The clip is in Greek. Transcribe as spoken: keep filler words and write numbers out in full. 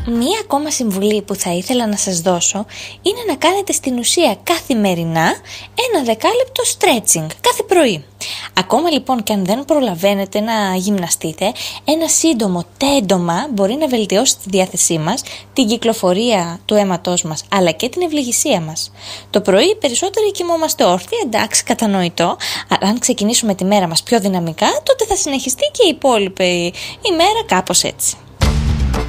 Μία ακόμα συμβουλή που θα ήθελα να σας δώσω είναι να κάνετε στην ουσία καθημερινά ένα δεκάλεπτο stretching κάθε πρωί. Ακόμα λοιπόν και αν δεν προλαβαίνετε να γυμναστείτε, ένα σύντομο τέντομα μπορεί να βελτιώσει τη διάθεσή μας, την κυκλοφορία του αίματός μας αλλά και την ευληγησία μας. Το πρωί περισσότεροι κοιμόμαστε όρθιοι, εντάξει, κατανοητό, αλλά αν ξεκινήσουμε τη μέρα μας πιο δυναμικά, τότε θα συνεχιστεί και η υπόλοιπη ημέρα κάπως έτσι.